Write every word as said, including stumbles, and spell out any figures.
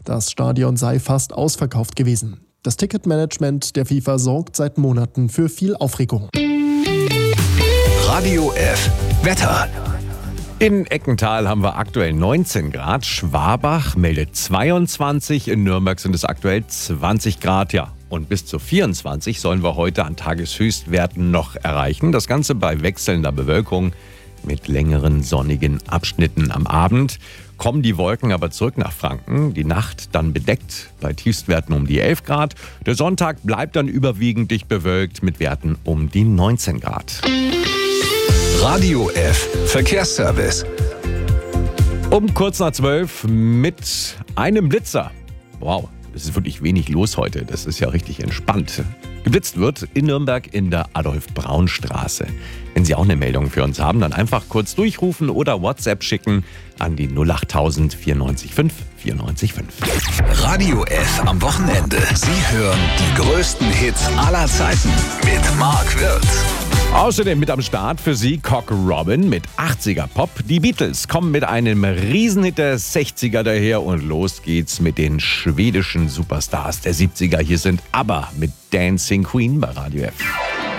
Das Stadion sei fast ausverkauft gewesen. Das Ticketmanagement der FIFA sorgt seit Monaten für viel Aufregung. Radio F Wetter. In Eckental haben wir aktuell neunzehn Grad, Schwabach meldet zweiundzwanzig, in Nürnberg sind es aktuell zwanzig Grad, ja. Und bis zu vierundzwanzig sollen wir heute an Tageshöchstwerten noch erreichen. Das Ganze bei wechselnder Bewölkung mit längeren sonnigen Abschnitten am Abend. Kommen die Wolken aber zurück nach Franken. Die Nacht dann bedeckt bei Tiefstwerten um die elf Grad. Der Sonntag bleibt dann überwiegend dicht bewölkt mit Werten um die neunzehn Grad. Radio F Verkehrsservice. Um kurz nach zwölf mit einem Blitzer. Wow. Es ist wirklich wenig los heute. Das ist ja richtig entspannt. Geblitzt wird in Nürnberg in der Adolf-Braun-Straße. Wenn Sie auch eine Meldung für uns haben, dann einfach kurz durchrufen oder WhatsApp schicken an die null acht tausend vierundneunzig fünf vierundneunzig fünf. Radio F am Wochenende. Sie hören die größten Hits aller Zeiten mit Mark Wirtz. Außerdem mit am Start für Sie Cock Robin mit achtziger Pop. Die Beatles kommen mit einem Riesenhit der sechziger daher und los geht's mit den schwedischen Superstars der siebziger. Hier sind ABBA mit Dancing Queen bei Radio F.